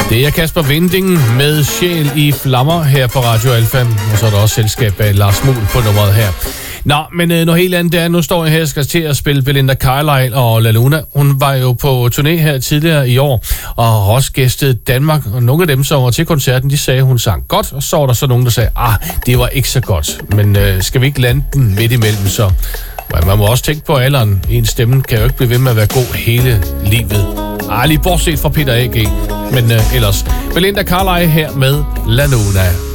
Det er Kasper Winding med Sjæl i Flammer her på Radio Alfa, og så er der også selskab af Lars Muhl på nummeret her. Nå, men noget helt andet er, nu står jeg her og skal til at spille Belinda Carlisle og La Luna. Hun var jo på turné her tidligere i år, og har også gæstet Danmark, og nogle af dem, som var til koncerten, de sagde, hun sang godt, og så var der så nogen, der sagde, det var ikke så godt, men skal vi ikke lande den midt imellem, så man må også tænke på alderen. En stemme kan jo ikke blive ved med at være god hele livet. Lige bortset fra Peter A.G. Men ellers, Belinda Carlisle her med La Luna.